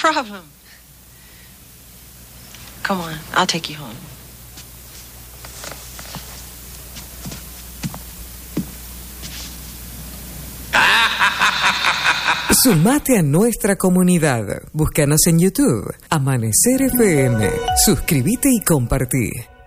problem? Come on, I'll take you home. Sumate a nuestra comunidad. Búscanos en YouTube. Amanecer FM. Suscríbete y compartí.